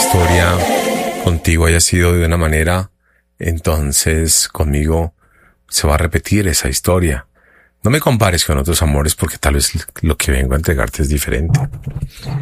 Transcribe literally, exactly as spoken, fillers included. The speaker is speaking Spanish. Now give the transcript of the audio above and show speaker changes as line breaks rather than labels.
historia contigo haya sido de una manera, entonces conmigo se va a repetir esa historia. No me compares con otros amores porque tal vez lo que vengo a entregarte es diferente.